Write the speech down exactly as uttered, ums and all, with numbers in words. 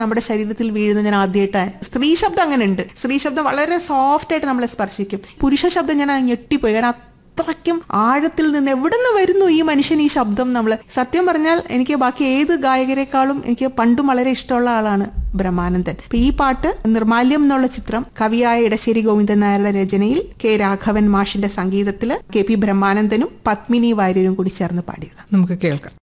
നമ്മുടെ ശരീരത്തിൽ വീഴുന്ന ഞാൻ ആദ്യമായിട്ട്. സ്ത്രീ ശബ്ദം അങ്ങനെ ഉണ്ട്. സ്ത്രീ ശബ്ദം വളരെ സോഫ്റ്റ് ആയിട്ട് നമ്മളെ സ്പർശിക്കും. പുരുഷ ശബ്ദം ഞാൻ ഞെട്ടിപ്പോയി. കാരണം അത്രയ്ക്കും ആഴത്തിൽ നിന്ന് എവിടെ നിന്ന് വരുന്നു ഈ മനുഷ്യൻ ഈ ശബ്ദം. നമ്മൾ സത്യം പറഞ്ഞാൽ എനിക്ക് ബാക്കി ഏത് ഗായകരെക്കാളും എനിക്ക് പണ്ടും വളരെ ഇഷ്ടമുള്ള ആളാണ് ബ്രഹ്മാനന്ദൻ. അപ്പൊ ഈ പാട്ട് നിർമാല്യം എന്നുള്ള ചിത്രം കവിയായ ഇടശ്ശേരി ഗോവിന്ദൻ നായരുടെ രചനയിൽ കെ രാഘവൻ മാഷിന്റെ സംഗീതത്തില് കെ പി ബ്രഹ്മാനന്ദനും പത്മിനി വാര്യരും കൂടി ചേർന്ന് പാടിയത്. നമുക്ക് കേൾക്കാം.